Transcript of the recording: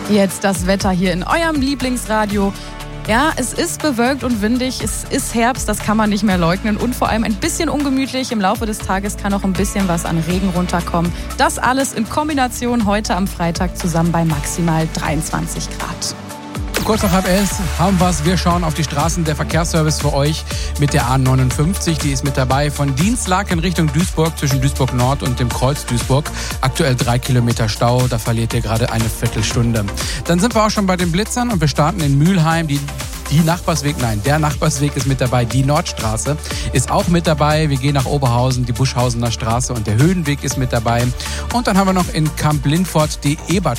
Jetzt das Wetter hier in eurem Lieblingsradio. Ja, es ist bewölkt und windig, es ist Herbst, das kann man nicht mehr leugnen und vor allem ein bisschen ungemütlich. Im Laufe des Tages kann auch ein bisschen was an Regen runterkommen. Das alles in Kombination heute am Freitag zusammen bei maximal 23 Grad. Kurz nach 10:30 haben wir's. Wir schauen auf die Straßen. Der Verkehrsservice für euch mit der A59. Die ist mit dabei von Dienstlaken in Richtung Duisburg, zwischen Duisburg Nord und dem Kreuz Duisburg. Aktuell 3 Kilometer Stau. Da verliert ihr gerade eine Viertelstunde. Dann sind wir auch schon bei den Blitzern und wir starten in Mülheim. Der Nachbarsweg ist mit dabei. Die Nordstraße ist auch mit dabei. Wir gehen nach Oberhausen, die Buschhausener Straße und der Höhenweg ist mit dabei. Und dann haben wir noch in Kamp-Lindfort die Ebert